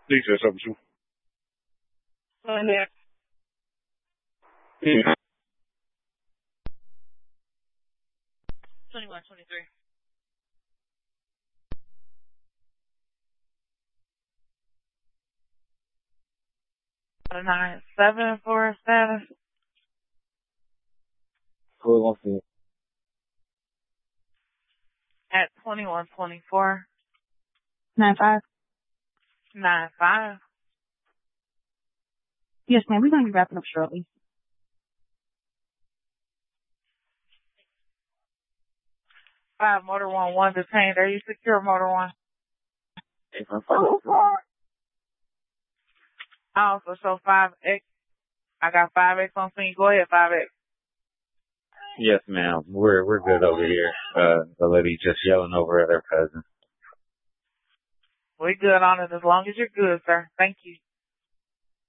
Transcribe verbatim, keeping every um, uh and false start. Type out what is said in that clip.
He said something too. On there. Yeah. twenty-one, twenty-three. Nine seven for status. Cool, one see. At twenty-one, twenty-four. Nine five. Nine five. Yes, ma'am. We're going to be wrapping up shortly. Five motor one one detained. Are you secure, motor one? I also show five X. I got five X on scene. Go ahead, five X. Yes, ma'am. We're we're good over here. Uh, the lady just yelling over at her cousin. We good on it as long as you're good, sir. Thank you.